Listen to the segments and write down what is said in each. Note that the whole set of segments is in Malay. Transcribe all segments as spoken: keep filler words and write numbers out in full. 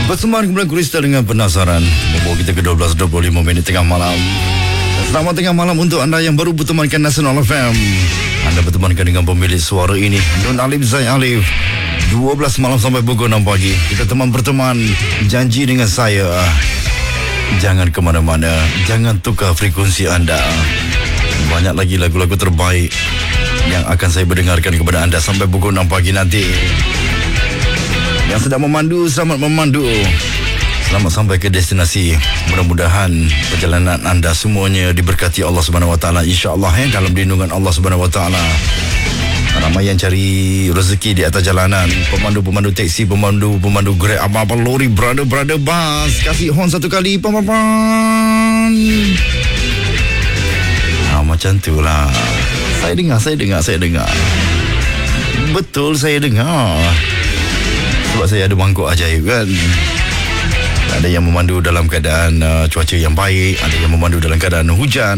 Persembahan kumpulan Kristal dengan penasaran membawa kita ke dua belas dua puluh lima minit tengah malam. Selamat tengah malam untuk anda yang baru bertemankan Nasional F M. Anda bertemankan dengan pemilik suara ini, Nun Alif Zain Alif. dua belas malam sampai pukul enam pagi. Kita teman berteman, janji dengan saya. Jangan ke mana-mana, jangan tukar frekuensi anda. Banyak lagi lagu-lagu terbaik yang akan saya berdengarkan kepada anda sampai pukul enam pagi nanti. Yang sedang memandu, selamat memandu. Selamat sampai ke destinasi. Mudah-mudahan perjalanan anda semuanya diberkati Allah Subhanahu Wa Taala, insya-Allah, eh, dalam lindungan Allah Subhanahu Wa Taala. Ramai yang cari rezeki di atas jalanan, pemandu-pemandu teksi, pemandu-pemandu Grab, apa-apa lori, brother-brother bus, kasih horn satu kali, pam-pam. Ah, macam tu lah. Saya dengar, saya dengar, saya dengar. Betul, saya dengar. Sebab saya ada mangkuk ajaib kan. Ada yang memandu dalam keadaan uh, cuaca yang baik, ada yang memandu dalam keadaan hujan.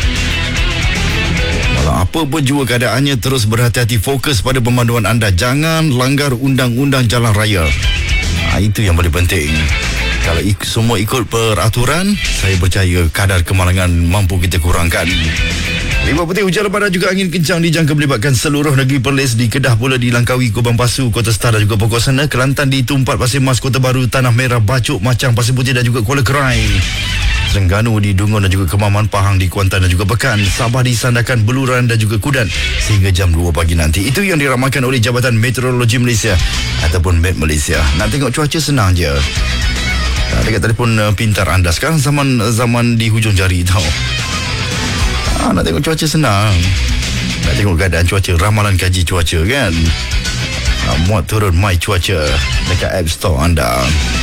Walau apa pun jua keadaannya, terus berhati-hati, fokus pada pemanduan anda. Jangan langgar undang-undang jalan raya. Ha, itu yang paling penting. Kalau ik- semua ikut peraturan, saya percaya kadar kemalangan mampu kita kurangkan. Lima petir hujan lebat dan juga angin kencang dijangka melibatkan seluruh negeri Perlis. Di Kedah pula, di Langkawi, Kubang Pasu, Kota Star dan juga pokok sana. Kelantan, di Tumpat, Pasir Mas, Kota Baru, Tanah Merah, Bacok, Macang, Pasir Putih dan juga Kuala Kerai. Terengganu, di Dungun dan juga Kemaman, Pahang, di Kuantan dan juga Pekan. Sabah, di Sandakan, Beluran dan juga Kudan sehingga jam dua pagi nanti. Itu yang diramalkan oleh Jabatan Meteorologi Malaysia ataupun Met Malaysia. Nak tengok cuaca senang je. Dekat telefon uh, pintar anda. Sekarang zaman zaman di hujung jari tau. Ah, nak tengok cuaca senang. Nak tengok keadaan cuaca, ramalan kaji cuaca kan. Ah, muat turun My Cuaca dekat App Store anda.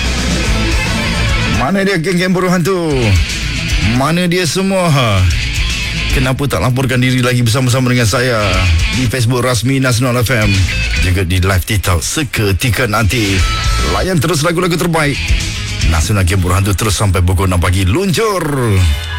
Mana dia geng-geng buruh hantu? Mana dia semua? Kenapa tak laporkan diri lagi bersama-sama dengan saya di Facebook rasmi Nasional F M, juga di live TikTok seketika nanti. Layan terus lagu-lagu terbaik Nasional Geng Buruh Hantu terus sampai pukul enam pagi. Luncur.